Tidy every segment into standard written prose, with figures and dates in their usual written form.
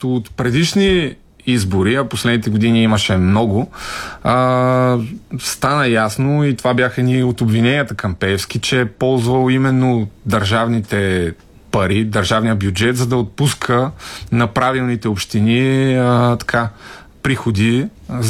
както от предишни избори, а последните години имаше много, стана ясно, и това бяха ни от обвиненията към Пеевски, че е ползвал именно държавните пари, държавния бюджет, за да отпуска на правилните общини приходи,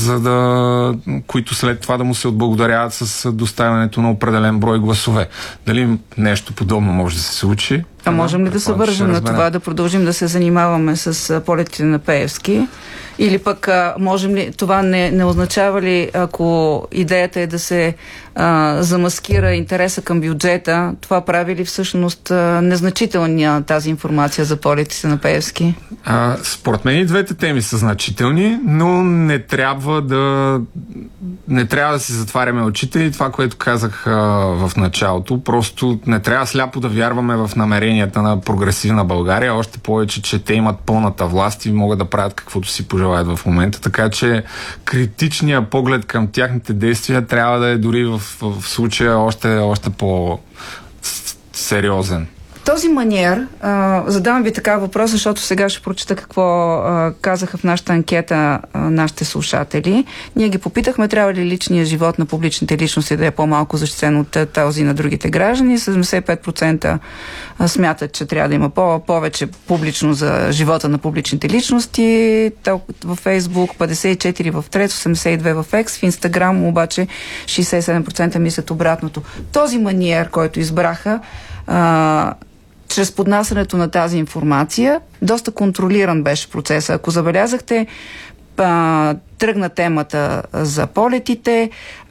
които след това да му се отблагодаряват с доставянето на определен брой гласове. Дали нещо подобно може да се случи? А можем ли да се вържем на това, да продължим да се занимаваме с полетите на Пеевски? Или пък можем ли, това не означава ли, ако идеята е да се замаскира интереса към бюджета, това прави ли всъщност незначителна тази информация за полетите на Пеевски? Според мен и двете теми са значителни, но не трябва да си затваряме очите, и това, което казах в началото. Просто не трябва сляпо да вярваме в намеренията на прогресивна България, още повече, че те имат пълната власт и могат да правят каквото си пожелаят в момента. Така че критичният поглед към тяхните действия трябва да е дори в случая още по-сериозен. Този маниер, задавам ви така въпрос, защото сега ще прочета какво казаха в нашата анкета нашите слушатели. Ние ги попитахме, трябва ли личният живот на публичните личности да е по-малко защитен от този на другите граждани. 75% смятат, че трябва да има повече публично за живота на публичните личности. Във Фейсбук 54%, в Трец 82%, в Екс, в Инстаграм обаче 67% мислят обратното. Този маниер, който избраха, чрез поднасянето на тази информация, доста контролиран беше процесът. Ако забелязахте, тръгна темата за полетите,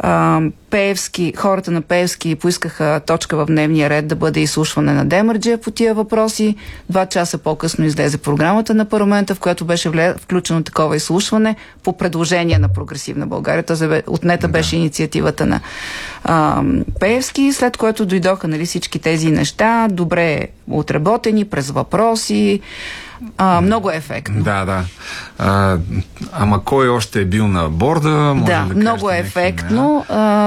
хората на Пеевски поискаха точка в дневния ред да бъде изслушване на Демерджия по тия въпроси. 2 часа по-късно излезе програмата на парламента, в която беше включено такова изслушване по предложение на Прогресивна България. Отнета беше инициативата на Пеевски, след което дойдоха всички тези неща, добре отработени, през въпроси. Много е ефектно. Да. Ама кой още е бил на борда? Да, много е ефектно.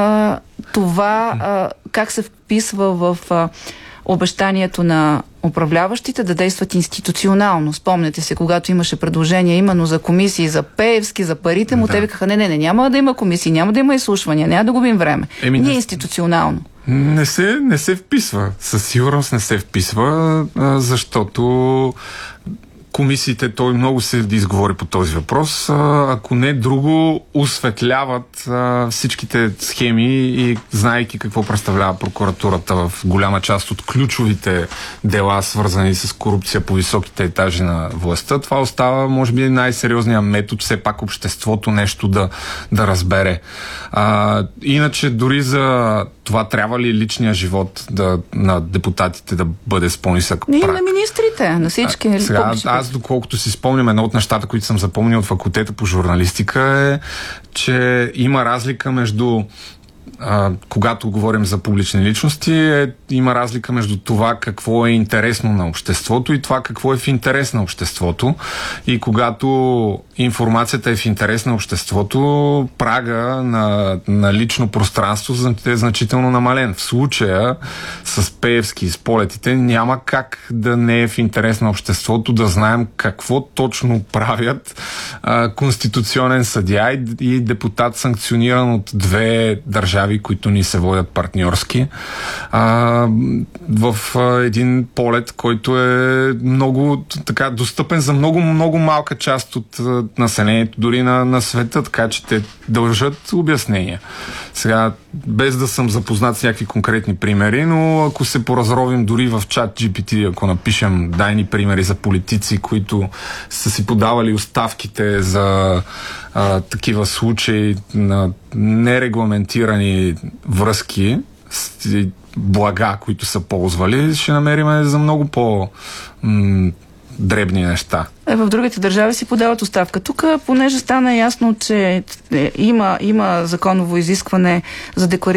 Това как се вписва в обещанието на управляващите да действат институционално. Спомняте се, когато имаше предложение именно за комисии, за Пеевски, за парите му, те викаха, не, няма да има комисии, няма да има изслушвания, няма да губим време. Ние институционално. Не се вписва. Със сигурност не се вписва, защото комисиите, той много се изговори по този въпрос, ако не друго, осветляват всичките схеми и знаейки какво представлява прокуратурата в голяма част от ключовите дела, свързани с корупция по високите етажи на властта. Това остава, може би, най-сериозният метод, все пак обществото нещо да разбере. Иначе дори за това трябва ли личния живот на депутатите да бъде с по-нисък праг? И на министрите, на всички. Аз, доколкото си спомням, едно от нещата, които съм запомнил от факултета по журналистика е, че има разлика между когато говорим за публични личности, има разлика между това какво е интересно на обществото и това какво е в интерес на обществото. И когато информацията е в интерес на обществото, прага на лично пространство е значително намален. В случая с Пеевски и с полетите няма как да не е в интерес на обществото да знаем какво точно правят конституционен съдия и депутат, санкциониран от 2 държави, които ни се водят партньорски, в един полет, който е много така достъпен за много малка част от населението, дори на света, така че те дължат обяснения. Сега, без да съм запознат с някакви конкретни примери, но ако се поразровим дори в чат GPT, ако напишем дайни примери за политици, които са си подавали оставките за такива случаи на нерегламентирани връзки, блага, които са ползвали, ще намерим за много дребни неща. В другите държави си подават оставка. Тук, понеже стана ясно, че има законово изискване за деклариране